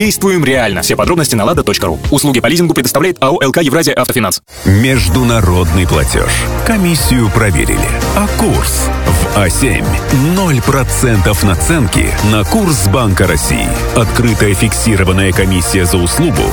Действуем реально. Все подробности на lada.ru. Услуги по лизингу предоставляет АО «ЛК Евразия Автофинанс». Международный платеж. Комиссию проверили. А курс в А7. 0% наценки на курс Банка России. Открытая фиксированная комиссия за услугу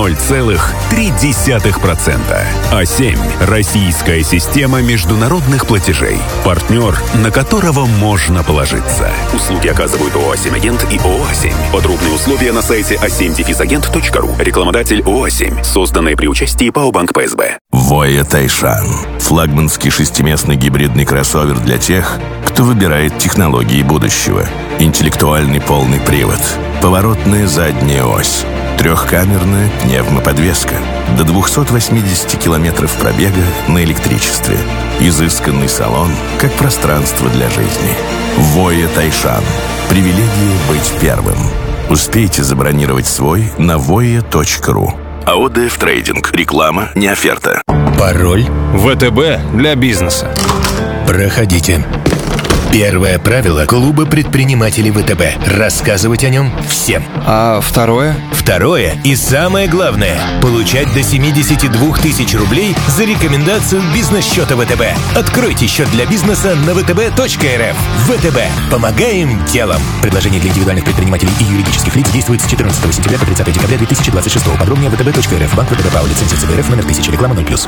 0,3%. А7. Российская система международных платежей. Партнер, на которого можно положиться. Услуги оказывают ООО «А7-агент» и ООО «А7». Подробные условия на сайте a7-agent.ru. Рекламодатель ООО «А7». Созданное при участии ПАО «Банк ПСБ». Voya Taishan. Флагманский шестиместный гибридный кроссовер для тех, кто выбирает технологии будущего. Интеллектуальный полный привод. Поворотная задняя ось. Трехкамерная пневмоподвеска. До 280 километров пробега на электричестве. Изысканный салон, как пространство для жизни. Voya Taishan. Привилегия быть первым. Успейте забронировать свой на voya.ru. АО «ДФ Трейдинг». Реклама, не оферта. Пароль. ВТБ для бизнеса. Проходите. Первое правило клуба предпринимателей ВТБ. Рассказывать о нем всем. А второе? Второе и самое главное – получать до 72 тысяч рублей за рекомендацию бизнес-счета ВТБ. Откройте счет для бизнеса на vtb.rf. ВТБ. Помогаем делом. Предложение для индивидуальных предпринимателей и юридических лиц действует с 14 сентября по 30 декабря 2026. Подробнее vtb.rf. Банк ВТБ ПАО. Лицензия ЦБРФ номер 1000. Реклама 0+.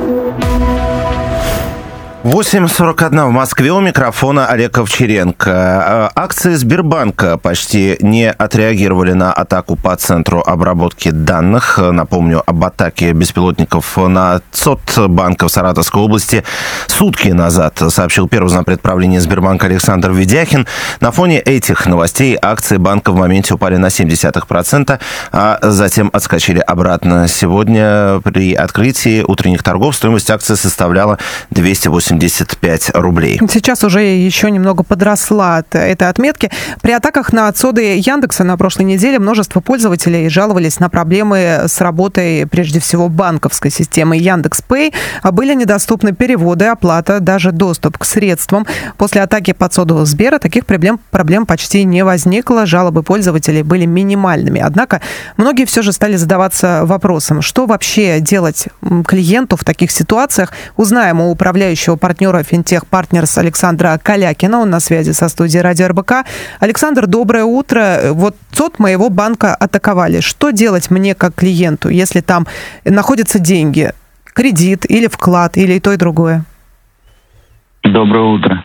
8:41 в Москве. У микрофона Олег Овчаренко. Акции Сбербанка почти не отреагировали на атаку по центру обработки данных. Напомню об атаке беспилотников на Центробанка в Саратовской области сутки назад, сообщил первый зампред правления Сбербанка Александр Ведяхин. На фоне этих новостей акции банка в моменте упали на 0,7%, а затем отскочили обратно. Сегодня при открытии утренних торгов стоимость акции составляла 285 рублей. Сейчас уже еще немного подросла от этой отметки. При атаках на ЦОДы Яндекса на прошлой неделе множество пользователей жаловались на проблемы с работой, прежде всего, банковской системы Яндекс.Пэй. Были недоступны переводы, оплата, даже доступ к средствам. После атаки по ЦОДу Сбера таких проблем почти не возникло. Жалобы пользователей были минимальными. Однако многие все же стали задаваться вопросом, что вообще делать клиенту в таких ситуациях. Узнаем у управляющего партнера Fintech Partners Александра Калякина. Он на связи со студией Радио РБК. Александр, доброе утро. Вот ЦОД моего банка атаковали. Что делать мне как клиенту, если там находятся деньги? Кредит или вклад, или и то, и другое? Доброе утро.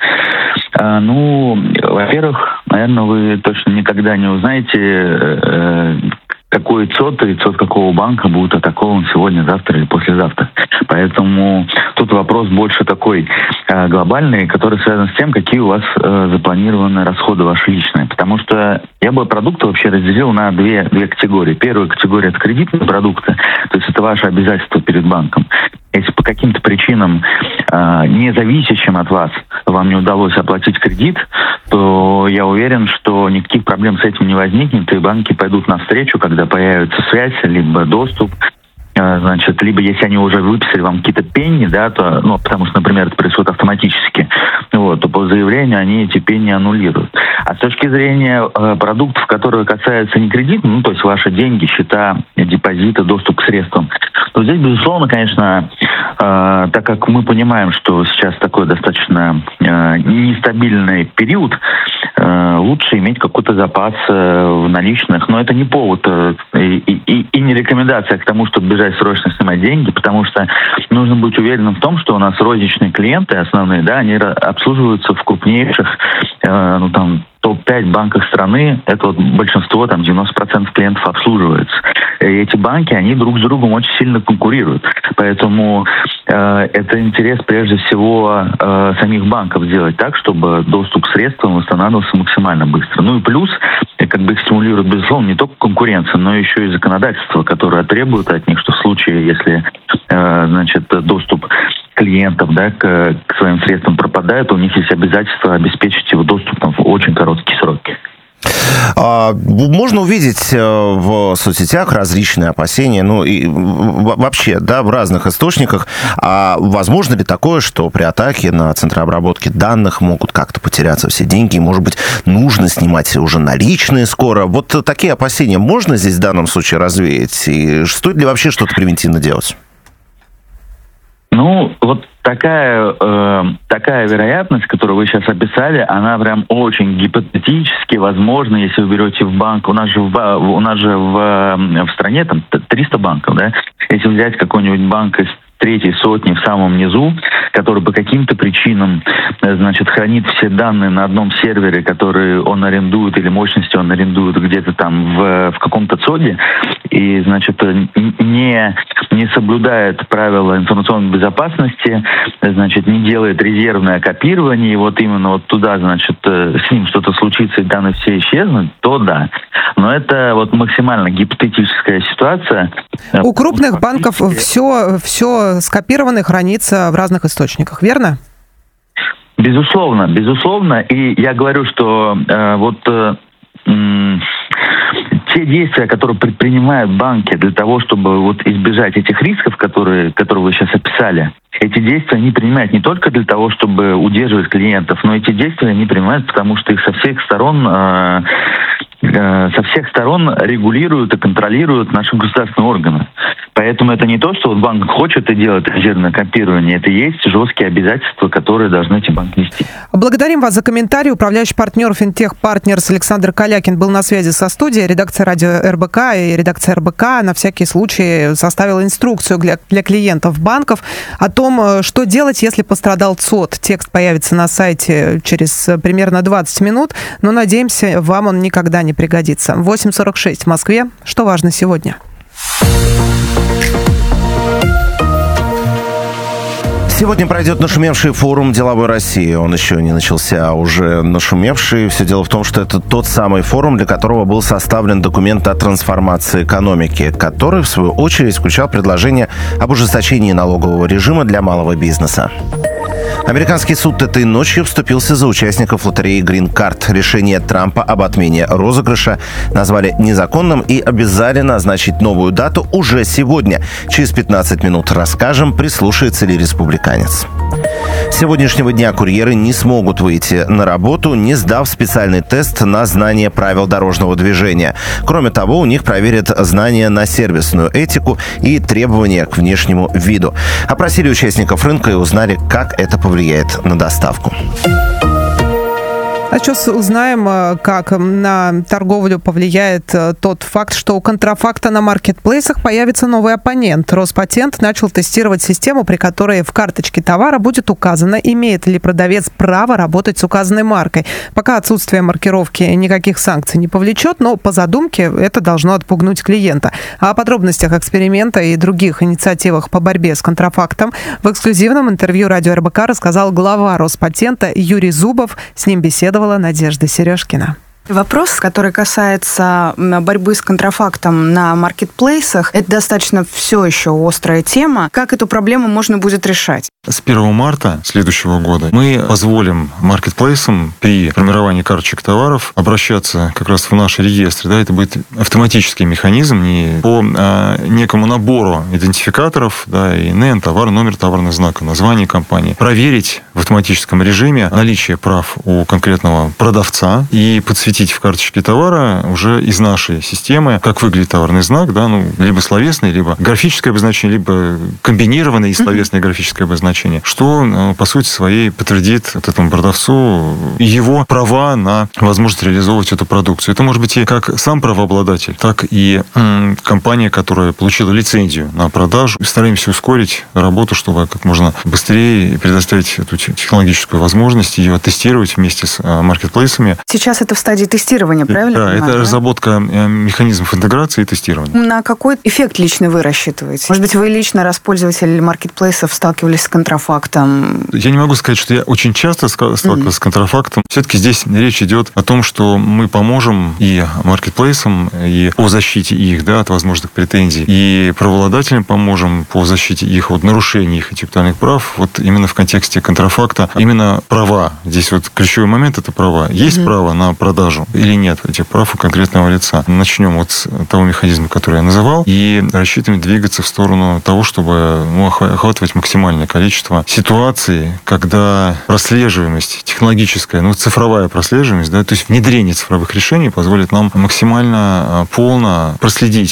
Во-первых, наверное, вы точно никогда не узнаете, какой ЦОД и ЦОД какого банка будут атакован сегодня, завтра или послезавтра. Поэтому тут вопрос больше такой глобальный, который связан с тем, какие у вас запланированы расходы ваши личные. Потому что я бы продукты вообще разделил на две категории. Первая категория – это кредитные продукты, то есть это ваше обязательство перед банком. Если по каким-то причинам, не зависящим от вас, вам не удалось оплатить кредит, то я уверен, что никаких проблем с этим не возникнет, и банки пойдут навстречу, когда появится связь, либо доступ. Либо если они уже выписали вам какие-то пенни, да, то, потому что, например, это происходит автоматически, то по заявлению они эти пенни аннулируют. А с точки зрения продуктов, которые касаются не кредита, то есть ваши деньги, счета, депозиты, доступ к средствам, то здесь, безусловно, конечно, так как мы понимаем, что сейчас такой достаточно нестабильный период, лучше иметь какой-то запас в наличных. Но это не повод и не рекомендация к тому, чтобы бежать срочно снимать деньги, потому что нужно быть уверенным в том, что у нас розничные клиенты основные, да, они обслуживаются в крупнейших, топ-5 банках страны. Это большинство, 90% клиентов обслуживается. И эти банки, они друг с другом очень сильно конкурируют. Поэтому это интерес прежде всего самих банков сделать так, чтобы доступ к средствам восстанавливался максимально быстро. И плюс, их стимулирует, безусловно, не только конкуренция, но еще и законодательство, которое требует от них, что в случае, если доступ клиентов, к своим средствам пропадает, у них есть обязательство обеспечить его доступ в очень короткие сроки. Можно увидеть в соцсетях различные опасения, ну и вообще, да, в разных источниках. А возможно ли такое, что при атаке на центры обработки данных могут как-то потеряться все деньги, и, может быть, нужно снимать уже наличные скоро? Вот такие опасения можно здесь в данном случае развеять? И стоит ли вообще что-то превентивно делать? Ну, вот такая вероятность, которую вы сейчас описали, она прям очень гипотетически возможна, если вы берете в банк. У нас же в стране там 300 банков, да? Если взять какой-нибудь банк из третьей сотни в самом низу, который по каким-то причинам, значит, хранит все данные на одном сервере, который он арендует, или мощности он арендует где-то там в каком-то ЦОДе, и, значит, не соблюдает правила информационной безопасности, значит, не делает резервное копирование, и вот именно вот туда, значит, с ним что-то случится, и данные все исчезнут, то да. Но это вот максимально гипотетическая ситуация. У крупных банков все скопировано и хранится в разных источниках, верно? Безусловно. И я говорю, что те действия, которые предпринимают банки для того, чтобы вот избежать этих рисков, которые вы сейчас описали, эти действия они принимают не только для того, чтобы удерживать клиентов, но эти действия они принимают, потому что их со всех сторон регулируют и контролируют наши государственные органы. Поэтому это не то, что вот банк хочет и делает резервное копирование. Это и есть жесткие обязательства, которые должны эти банки нести. Благодарим вас за комментарий. Управляющий партнер Финтех Партнерс Александр Калякин был на связи со студией. Редакция радио РБК и редакция РБК на всякий случай составила инструкцию для клиентов банков о том, что делать, если пострадал ЦОД. Текст появится на сайте через примерно 20 минут, но, надеемся, вам он никогда не пригодится. 8:46 в Москве. Что важно сегодня? Сегодня пройдет нашумевший форум «Деловой России». Он еще не начался, а уже нашумевший. Все дело в том, что это тот самый форум, для которого был составлен документ о трансформации экономики, который, в свою очередь, включал предложение об ужесточении налогового режима для малого бизнеса. Американский суд этой ночью вступился за участников лотереи Green Card. Решение Трампа об отмене розыгрыша назвали незаконным и обязали назначить новую дату уже сегодня. Через 15 минут расскажем, прислушается ли республиканец. С сегодняшнего дня курьеры не смогут выйти на работу, не сдав специальный тест на знание правил дорожного движения. Кроме того, у них проверят знания на сервисную этику и требования к внешнему виду. Опросили участников рынка и узнали, как это повлияет на доставку. А сейчас узнаем, как на торговлю повлияет тот факт, что у контрафакта на маркетплейсах появится новый оппонент. Роспатент начал тестировать систему, при которой в карточке товара будет указано, имеет ли продавец право работать с указанной маркой. Пока отсутствие маркировки никаких санкций не повлечет, но по задумке это должно отпугнуть клиента. О подробностях эксперимента и других инициативах по борьбе с контрафактом в эксклюзивном интервью радио РБК рассказал глава Роспатента Юрий Зубов. С ним беседовала Надежда Сережкина. Вопрос, который касается борьбы с контрафактом на маркетплейсах, это достаточно все еще острая тема. Как эту проблему можно будет решать? С 1 марта следующего года мы позволим маркетплейсам при формировании карточек товаров обращаться как раз в наши реестры. Да, это будет автоматический механизм, не по некому набору идентификаторов, да, ИНН, товар, номер товарного знака, название компании. Проверить в автоматическом режиме наличие прав у конкретного продавца и подсветить в карточке товара уже из нашей системы, как выглядит товарный знак, да, ну, либо словесный, либо графическое обозначение, либо комбинированное и словесное графическое обозначение, что, по сути своей, подтвердит вот этому продавцу его права на возможность реализовывать эту продукцию. Это может быть и как сам правообладатель, так и компания, которая получила лицензию на продажу. Стараемся ускорить работу, чтобы как можно быстрее предоставить эту технологическую возможность, ее тестировать вместе с маркетплейсами. Сейчас это в стадии тестирования, правильно? Да, это разработка механизмов интеграции и тестирования. На какой эффект лично вы рассчитываете? Может быть, вы лично, раз пользователь маркетплейсов, сталкивались с контрафактом? Я не могу сказать, что я очень часто сталкивался с контрафактом. Все-таки здесь речь идет о том, что мы поможем и маркетплейсам, и по защите их, да, от возможных претензий, и правообладателям поможем по защите их от нарушений их интеллектуальных прав. Вот именно в контексте контрафакта, именно права. Здесь вот ключевой момент – это права. Есть право на продажу продажу или нет этих прав у конкретного лица. Начнем вот с того механизма, который я называл, и рассчитываем двигаться в сторону того, чтобы охватывать максимальное количество ситуаций, когда прослеживаемость технологическая, цифровая прослеживаемость, то есть внедрение цифровых решений позволит нам максимально полно проследить